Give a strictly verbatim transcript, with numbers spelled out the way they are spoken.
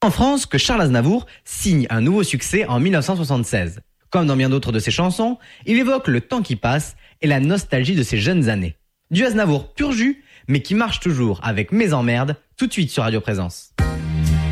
En France que Charles Aznavour signe un nouveau succès en mille neuf cent soixante-seize. Comme dans bien d'autres de ses chansons, il évoque le temps qui passe et la nostalgie de ses jeunes années. Du Aznavour pur jus, mais qui marche toujours avec Mes emmerdes, tout de suite sur Radio Présence.